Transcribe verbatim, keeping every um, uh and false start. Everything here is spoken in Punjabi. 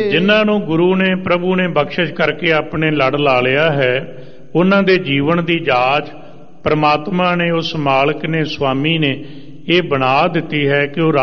ਜਿਨ੍ਹਾਂ ਨੂੰ ਗੁਰੂ ਨੇ ਪ੍ਰਭੂ ਨੇ ਬਖਸ਼ਿਸ਼ ਕਰਕੇ ਆਪਣੇ ਲੜ ਲਾ ਲਿਆ ਹੈ, ਉਹਨਾਂ ਦੇ ਜੀਵਨ ਦੀ ਜਾਂਚ ਪਰਮਾਤਮਾ ਨੇ, ਉਸ ਮਾਲਕ ਨੇ, ਸੁਆਮੀ ਨੇ ਇਹ ਬਣਾ ਦਿੱਤੀ ਹੈ ਕਿ ਉਹ